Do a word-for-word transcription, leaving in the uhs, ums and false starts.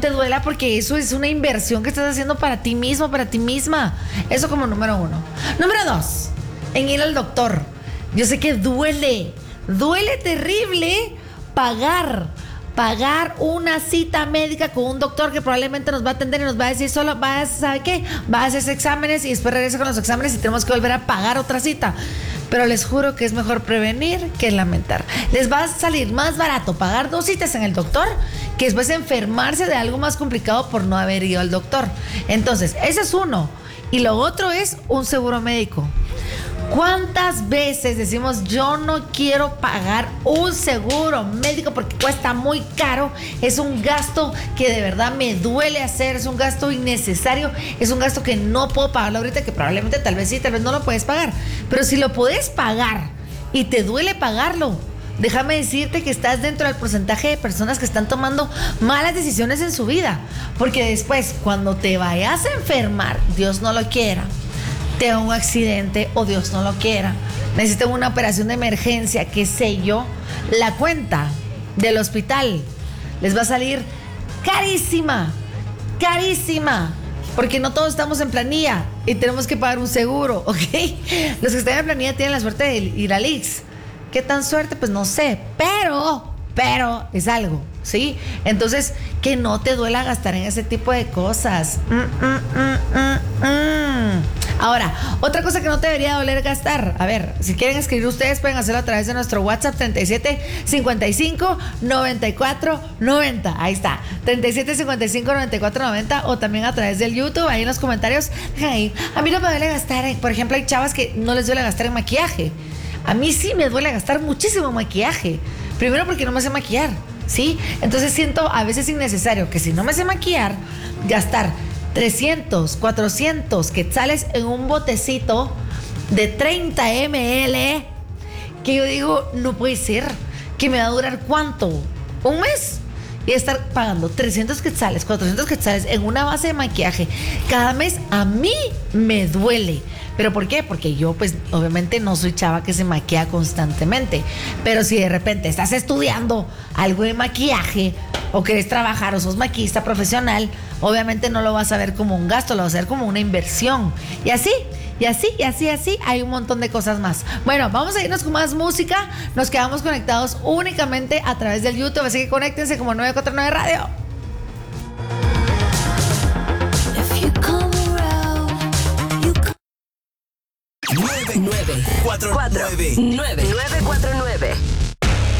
te duela porque eso es una inversión que estás haciendo para ti mismo, para ti misma. Eso como número uno. Número dos, en ir al doctor. Yo sé que duele, duele terrible pagar, pagar una cita médica con un doctor que probablemente nos va a atender y nos va a decir solo, vas, ¿sabe qué? Va a hacerse exámenes y después regresa con los exámenes y tenemos que volver a pagar otra cita. Pero les juro que es mejor prevenir que lamentar. Les va a salir más barato pagar dos citas en el doctor que después enfermarse de algo más complicado por no haber ido al doctor. Entonces, ese es uno. Y lo otro es un seguro médico. ¿Cuántas veces decimos yo no quiero pagar un seguro médico porque cuesta muy caro? Es un gasto que de verdad me duele hacer, es un gasto innecesario, es un gasto que no puedo pagarlo ahorita, que probablemente tal vez sí, tal vez no lo puedes pagar. Pero si lo puedes pagar y te duele pagarlo, déjame decirte que estás dentro del porcentaje de personas que están tomando malas decisiones en su vida. Porque después, cuando te vayas a enfermar, Dios no lo quiera, te da un accidente o Dios no lo quiera, necesitan una operación de emergencia, qué sé yo, la cuenta del hospital les va a salir carísima, carísima, porque no todos estamos en planilla y tenemos que pagar un seguro, ¿ok? Los que están en planilla tienen la suerte de ir al I X S. ¿Qué tan suerte? Pues no sé, pero, pero es algo, ¿sí? Entonces, que no te duela gastar en ese tipo de cosas. Mm, mm, mm, mm, mm. Ahora, otra cosa que no te debería doler gastar. A ver, si quieren escribir ustedes, pueden hacerlo a través de nuestro WhatsApp treinta y siete cincuenta y cinco noventa y cuatro noventa. Ahí está, treinta y siete cincuenta y cinco noventa y cuatro noventa, o también a través del YouTube, ahí en los comentarios. Dejen ahí. A mí no me duele gastar, en, por ejemplo, hay chavas que no les duele gastar en maquillaje. A mí sí me duele gastar muchísimo maquillaje. Primero porque no me sé maquillar, ¿sí? Entonces siento a veces innecesario que si no me sé maquillar, gastar trescientos, cuatrocientos quetzales en un botecito de treinta mililitros, que yo digo, no puede ser, que me va a durar ¿cuánto? ¿Un mes? Y estar pagando trescientos quetzales, cuatrocientos quetzales en una base de maquillaje cada mes, a mí me duele. ¿Pero por qué? Porque yo, pues, obviamente no soy chava que se maquilla constantemente. Pero si de repente estás estudiando algo de maquillaje o querés trabajar o sos maquillista profesional, obviamente no lo vas a ver como un gasto, lo vas a ver como una inversión. Y así, y así, y así, así, hay un montón de cosas más. Bueno, vamos a irnos con más música. Nos quedamos conectados únicamente a través del YouTube, así que conéctense como nueve cuatro nueve Radio. nueve cuatro nueve nueve nueve cuatro nueve